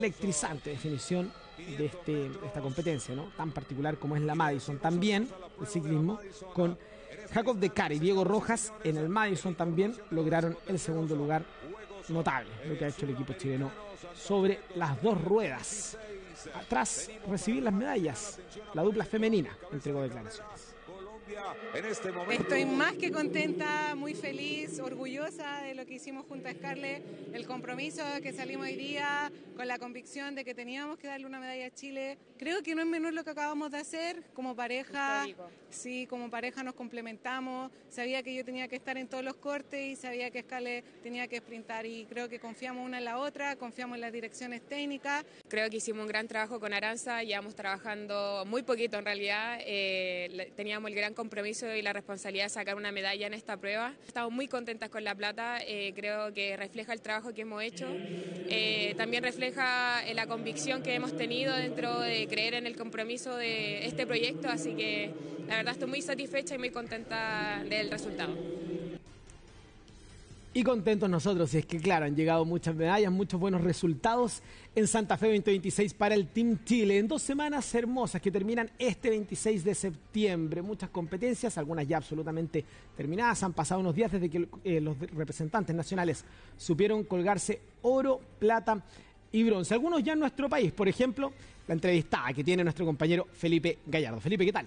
Electrizante definición de esta competencia, ¿no? Tan particular como es la Madison. También el ciclismo con Jacob Decaro y Diego Rojas en el Madison también lograron el segundo lugar. Notable lo que ha hecho el equipo chileno sobre las dos ruedas. Tras recibir las medallas, la dupla femenina entregó declaraciones. Estoy más que contenta, muy feliz, orgullosa de lo que hicimos junto a Scarlett, el compromiso que salimos hoy día, con la convicción de que teníamos que darle una medalla a Chile. Creo que no es menor lo que acabamos de hacer como pareja. Histórico. Sí, como pareja nos complementamos. Sabía que yo tenía que estar en todos los cortes y sabía que Scarlett tenía que sprintar, y creo que confiamos una en la otra, confiamos en las direcciones técnicas. Creo que hicimos un gran trabajo con Aranza, llevamos trabajando muy poquito en realidad, teníamos el gran compromiso y la responsabilidad de sacar una medalla en esta prueba. Estamos muy contentas con la plata, creo que refleja el trabajo que hemos hecho, también refleja la convicción que hemos tenido dentro de creer en el compromiso de este proyecto, así que la verdad estoy muy satisfecha y muy contenta del resultado. Y contentos nosotros, y es que claro, han llegado muchas medallas, muchos buenos resultados en Santa Fe 2026 para el Team Chile. En 2 semanas hermosas que terminan este 26 de septiembre. Muchas competencias, algunas ya absolutamente terminadas. Han pasado unos días desde que los representantes nacionales supieron colgarse oro, plata y bronce. Algunos ya en nuestro país, por ejemplo, la entrevistada que tiene nuestro compañero Felipe Gallardo. Felipe, ¿qué tal?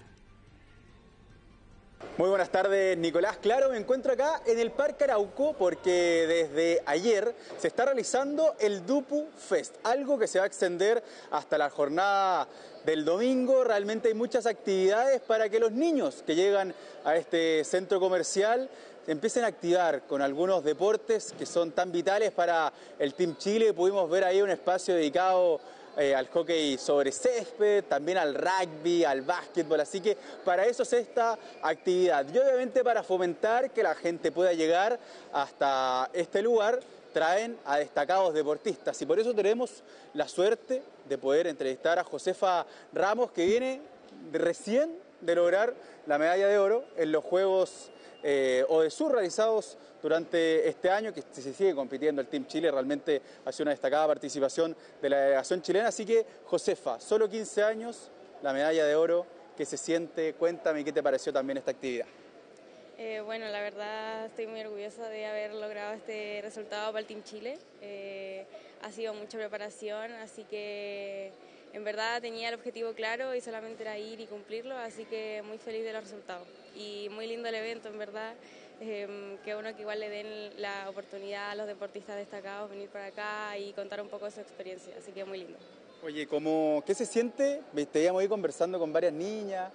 Muy buenas tardes, Nicolás. Claro, me encuentro acá en el Parque Arauco porque desde ayer se está realizando el Dupu Fest, algo que se va a extender hasta la jornada del domingo. Realmente hay muchas actividades para que los niños que llegan a este centro comercial se empiecen a activar con algunos deportes que son tan vitales para el Team Chile. Pudimos ver ahí un espacio dedicado al hockey sobre césped, también al rugby, al básquetbol, así que para eso es esta actividad. Y obviamente para fomentar que la gente pueda llegar hasta este lugar, traen a destacados deportistas, y por eso tenemos la suerte de poder entrevistar a Josefa Ramos, que viene recién de lograr la medalla de oro en los Juegos ODESUR realizados durante este año, que se sigue compitiendo el Team Chile. Realmente ha sido una destacada participación de la delegación chilena. Así que, Josefa, solo 15 años, la medalla de oro, ¿qué se siente? Cuéntame qué te pareció también esta actividad. Bueno, la verdad estoy muy orgullosa de haber logrado este resultado para el Team Chile. Ha sido mucha preparación, así que en verdad tenía el objetivo claro y solamente era ir y cumplirlo, así que muy feliz de los resultados. Y muy lindo el evento, en verdad, que uno que igual le den la oportunidad a los deportistas destacados venir para acá y contar un poco de su experiencia, así que muy lindo. Oye, ¿qué se siente? Te veíamos ahí conversando con varias niñas,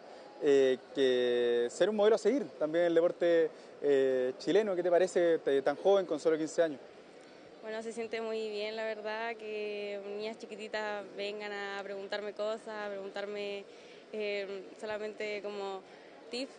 que ser un modelo a seguir también en el deporte chileno. ¿Qué te parece tan joven con solo 15 años? Bueno, se siente muy bien, la verdad, que niñas chiquititas vengan a preguntarme cosas, a preguntarme solamente como tips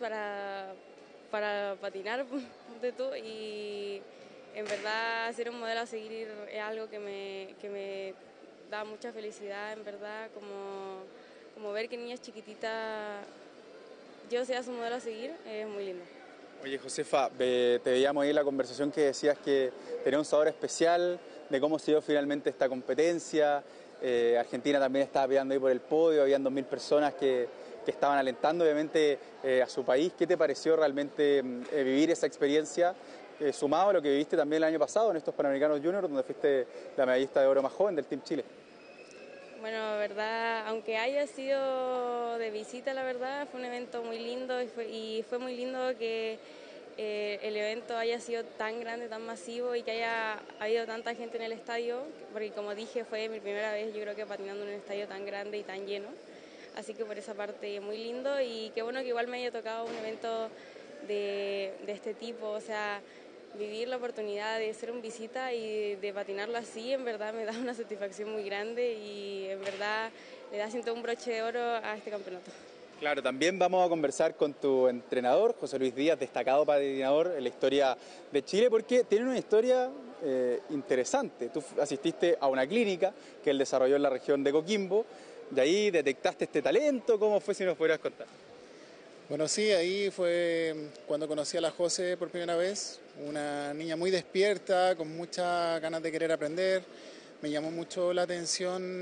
para patinar, ponte tú, y en verdad ser un modelo a seguir es algo que me da mucha felicidad, en verdad, como ver que niñas chiquititas yo sea su modelo a seguir, es muy lindo. Oye, Josefa, te veíamos ahí en la conversación que decías que tenía un sabor especial de cómo se dio finalmente esta competencia. Argentina también estaba peleando ahí por el podio, habían 2.000 personas que estaban alentando obviamente a su país. ¿Qué te pareció realmente vivir esa experiencia, sumado a lo que viviste también el año pasado en estos Panamericanos Juniors, donde fuiste la medallista de oro más joven del Team Chile? Bueno, la verdad, aunque haya sido de visita, la verdad, fue un evento muy lindo y fue muy lindo que el evento haya sido tan grande, tan masivo, y que haya habido tanta gente en el estadio, porque como dije, fue mi primera vez, yo creo que patinando en un estadio tan grande y tan lleno. Así que por esa parte muy lindo, y qué bueno que igual me haya tocado un evento de este tipo, o sea, vivir la oportunidad de ser un visita y de patinarlo así, en verdad me da una satisfacción muy grande y en verdad le da siento un broche de oro a este campeonato. Claro, también vamos a conversar con tu entrenador, José Luis Díaz, destacado patinador en la historia de Chile, porque tiene una historia interesante. Tú asististe a una clínica que él desarrolló en la región de Coquimbo, de ahí detectaste este talento. ¿Cómo fue, si nos pudieras contar? Bueno, sí, ahí fue cuando conocí a la José por primera vez, una niña muy despierta, con muchas ganas de querer aprender, me llamó mucho la atención